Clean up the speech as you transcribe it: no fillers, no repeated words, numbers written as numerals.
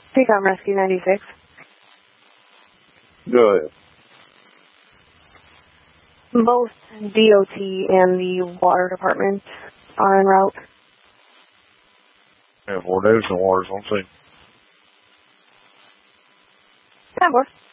Pecan Rescue 96. Go ahead. Both DOT and the water department are en route. Yeah, 4 days and water's on scene. 10-4.